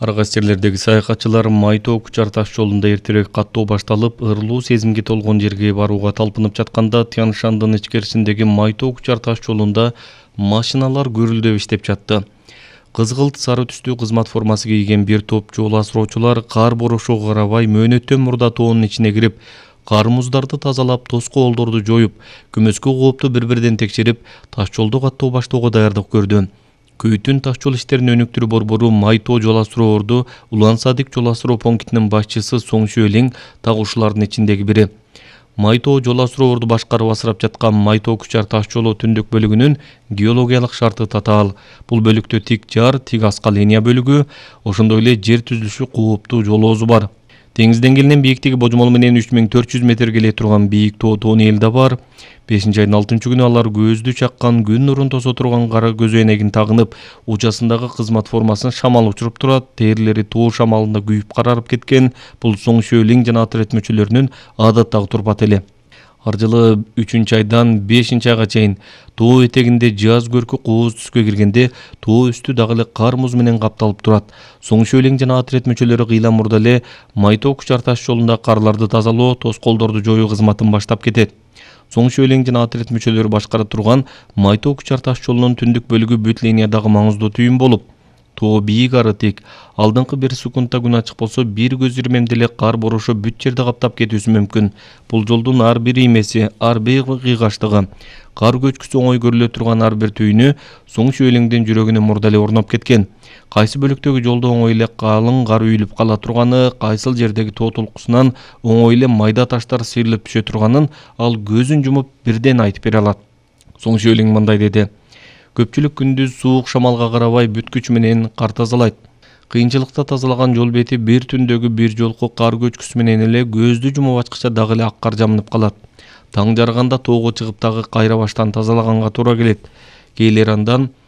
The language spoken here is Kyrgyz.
Аргас жерлердеги саякатчылар Майтоо Кучар таш жолунда эртерээк каттоо башталып, ырлуу сезимге толгон жерге барууга талпынып жатканда Тянь-Шандын ичкерисиндеги Майтоо Кучар таш жолунда машиналар гүрүлдөп иштеп жатты. Кызгылт сары түстүү кызмат формасы кийген бир топ жол асыроочулар кар борошуга карабай мөөнөттөн мурда тоонун ичине кирип, кар муздарды тазалап, тоскоолдорду жоюп, күмөскө коопту бири-бирден текшерип, таш жолду каттоо баштоого даярдык көрдү. Көйтүн таш жол иштерин өнүктүрүү борбору Майтоо жол асыроо орду Улан Садык жол асыроо пунктинин башчысы Соң Шөөлиң так ушулардын ичиндеги бири. Майтоо жол асыроо орду башкарып асырап жаткан Майтоо Кучар таш жолу түндүк бөлүгүнүн геологиялык шарты татаал. Бул бөлүктө тик жар, тик аска линия бөлүгү, ошондой эле жер түзүлүшү кооптуу жол оозу бар. Деңиз деңгээлинин бийиктиги божомол менен 3400 метрге эле турган бийик тоо Тоониэл да бар. 5-айдын 6-күнү алар көздү чаккан күн нурун тосо турган кара көзөөнегин тагынып, учасындагы кызмат формасын шамал учуруп турат. Терилери тоо шамалында күйүп карарып кеткен. Бул Соң Шөөлиң жана отряд мүчөлөрүнүн адаттагы турпаты эле. Ар жылы 3-айдан 5-айга чейин тоо этегинде жаз көркү кооз түскө киргенде тоо үстү дагы эле кар муз менен капталып турат. Соң Шөөлиң жана отряд мүчөлөрү кыйла мурда эле Майтоо Кучар таш жолунда карларды тазалоо, тоскоолдорду жоюу кызматын баштап кетет. Соң Шөөлиң жана отряд мүчөлөрү башкарып турган Майтоо Кучар таш жолунун түндүк бөлүгү бүт линиядагы маңыздуу түйүн болуп, тоо бийик ары тик. Алдыңкы 1 секундта күн ачык болсо, бир көз ирмемде эле кар борошо бүт жерди каптап кетүүсү мүмкүн. Бул жолдун ар бир иймеси, ар бир кыйгаштыгы, кар көчкүсү оңой көрүлө турган ар бир түйүнү Соң Шөөлиңдин жүрөгүнө мурда эле орноп кеткен. Кайсы бөлүктөгү жолдо оңой эле калың кар үйүлүп кала турганы, кайсыл жердеги тоо толкусунан оңой эле майда таштар сыйрылып түшө турганын ал көзүн жумуп бирден айтып бере алат. Соң Шөөлиң мындай деди: көпчүлүк күндүз суук шамалга карабай бүт күчү менен кар тазалайт. Кыйынчылыкта тазалаган жол бети бир түндөгү бир жолку кар көчкүсү менен эле көздү жумуп ачкыча дагы эле ак кар жамынып калат. Таң жарганда тоого чыгып дагы кайра баштан тазалаганга туура келет. Кээлер андан